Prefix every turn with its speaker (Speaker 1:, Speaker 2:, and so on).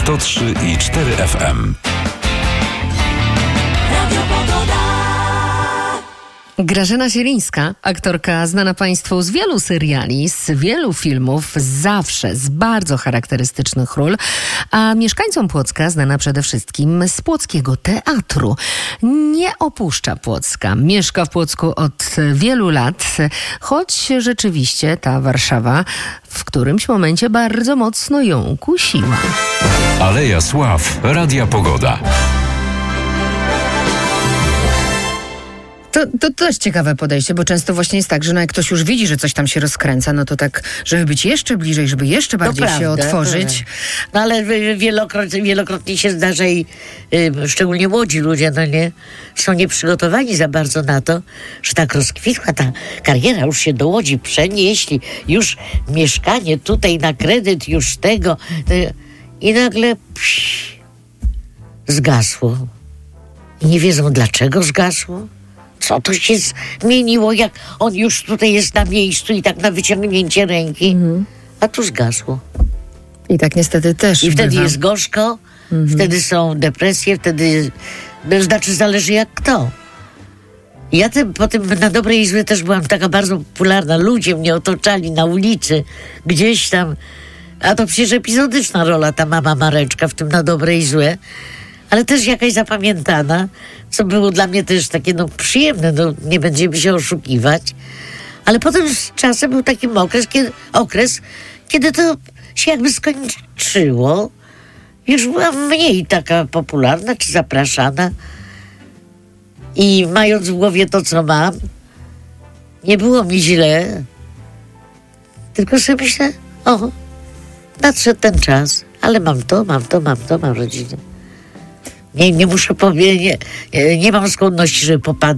Speaker 1: 103,4 FM.
Speaker 2: Grażyna Zielińska, aktorka znana Państwu z wielu seriali, z wielu filmów, zawsze z bardzo charakterystycznych ról, a mieszkańcom Płocka znana przede wszystkim z płockiego teatru. Nie opuszcza Płocka, mieszka w Płocku od wielu lat, choć rzeczywiście ta Warszawa w którymś momencie bardzo mocno ją kusiła.
Speaker 1: Aleja Sław, Radia Pogoda.
Speaker 3: To też ciekawe podejście, bo często właśnie jest tak, że jak ktoś już widzi, że coś tam się rozkręca, no to tak, żeby być jeszcze bliżej, żeby jeszcze bardziej się otworzyć.
Speaker 4: No ale wielokrotnie się zdarza i szczególnie młodzi ludzie, no nie, są nieprzygotowani za bardzo na to, że tak rozkwitła ta kariera, już się do Łodzi przenieśli, już mieszkanie tutaj na kredyt, już tego i nagle zgasło. I nie wiedzą, dlaczego zgasło. Co to się zmieniło, jak on już tutaj jest na miejscu i tak na wyciągnięcie ręki, a tu zgasło.
Speaker 3: I tak niestety też
Speaker 4: I wtedy
Speaker 3: bywa.
Speaker 4: jest gorzko, wtedy są depresje, wtedy, znaczy zależy jak kto. Ja potem na dobre i złe też byłam taka bardzo popularna, ludzie mnie otaczali na ulicy, gdzieś tam, a to przecież epizodyczna rola ta mama Mareczka w tym na dobre i złe, ale też jakaś zapamiętana, co było dla mnie też takie przyjemne, nie będziemy się oszukiwać. Ale potem z czasem był taki okres, kiedy to się jakby skończyło. Już byłam mniej taka popularna czy zapraszana. I mając w głowie to, co mam, nie było mi źle. Tylko sobie myślę, nadszedł ten czas, ale mam rodzinę. Nie muszę powiedzieć, nie mam skłonności, żeby popadać